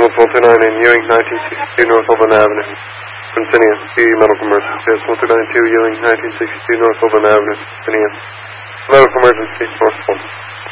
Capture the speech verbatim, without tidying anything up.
one four two nine in Ewing, nineteen sixty-two North Oban Avenue. Quintinia, C medical emergency. one two nine two Ewing, nineteen sixty-two North Oban Avenue. Quintinia. Medical emergency, North one.